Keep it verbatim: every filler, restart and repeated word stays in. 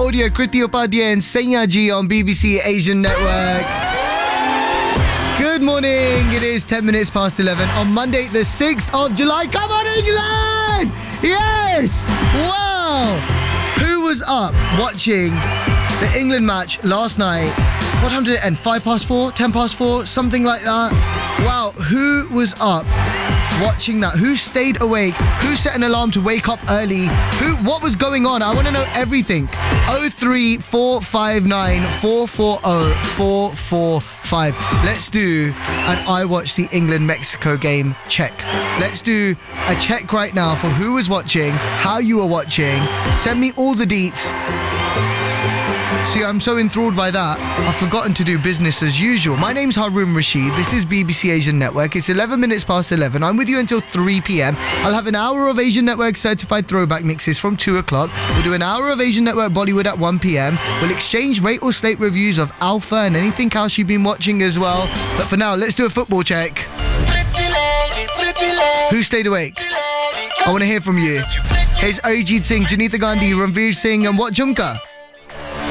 audio, Kriti Upadhyay and Senya Ji on B B C Asian Network. Good morning. It is ten minutes past eleven on Monday, the sixth of July. Come on, England! Yes! Wow! Who was up watching the England match last night? What time did it end? Five past four? Ten past four? Something like that. Wow, who was up watching that? Who stayed awake? Who set an alarm to wake up early? Who? What was going on? I want to know everything. oh three four five nine four four oh four four five. Let's do an I watched the England-Mexico game check. Let's do a check right now for who was watching, how you were watching. Send me all the deets. See, I'm so enthralled by that, I've forgotten to do business as usual. My name's Harun Rashid. This is B B C Asian Network. It's eleven minutes past eleven. I'm with you until three p.m. I'll have an hour of Asian Network certified throwback mixes from two o'clock. We'll do an hour of Asian Network Bollywood at one p.m. We'll exchange rate or slate reviews of Alpha and anything else you've been watching as well. But for now, let's do a football check. Who stayed awake? I want to hear from you. Here's Arijit Singh, Janita Gandhi, Ranveer Singh and what Jhumka?